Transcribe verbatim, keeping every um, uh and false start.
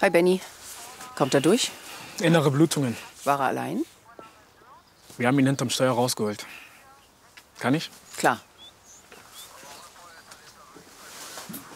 Hi, Benny. Kommt er durch? Innere Blutungen. War er allein? Wir haben ihn hinterm Steuer rausgeholt. Kann ich? Klar.